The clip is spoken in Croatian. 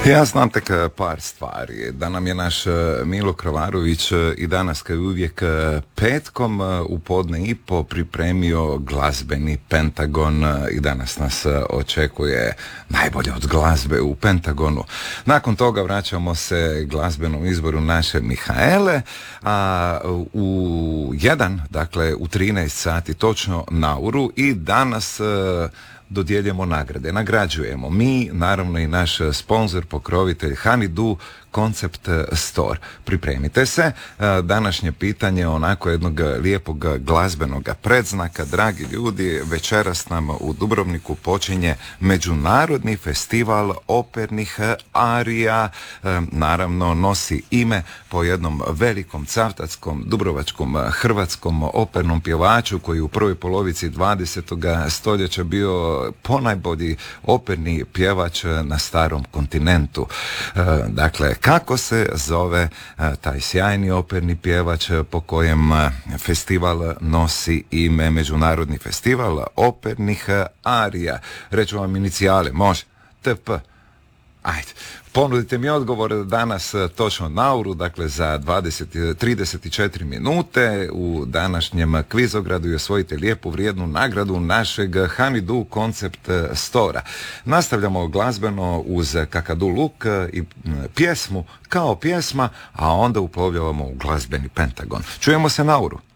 Ja znam tek par stvari. Da nam je naš Milo Kravarović i danas kao i uvijek petkom u podne i po pripremio glazbeni Pentagon i danas nas očekuje najbolje od glazbe u Pentagonu. Nakon toga vraćamo se glazbenom izboru naše Mihaele, a u 1, dakle u 13 sati točno Nauru i danas dodjeljujemo nagrade, nagrađujemo mi, naravno i naš sponzor, pokrovitelj Honeydew Concept Store. Pripremite se, današnje pitanje onako jednog lijepog glazbenog predznaka. Dragi ljudi, večeras nam u Dubrovniku počinje Međunarodni festival opernih arija, naravno nosi ime po jednom velikom cavtatskom, dubrovačkom, hrvatskom opernom pjevaču koji u prvoj polovici 20. stoljeća bio ponajbolji operni pjevač na starom kontinentu. Dakle, kako se zove taj sjajni operni pjevač po kojem festival nosi ime Međunarodni festival opernih arija? Reću vam inicijale, može? TP. Ajde, ponudite mi odgovor danas točno Nauru, dakle za 34 minute u današnjem kvizogradu i osvojite lijepu vrijednu nagradu našeg Honeydew Concept Stora. Nastavljamo glazbeno uz Kakadu Luk i pjesmu kao pjesma, a onda uplovljavamo u glazbeni Pentagon. Čujemo se Nauru.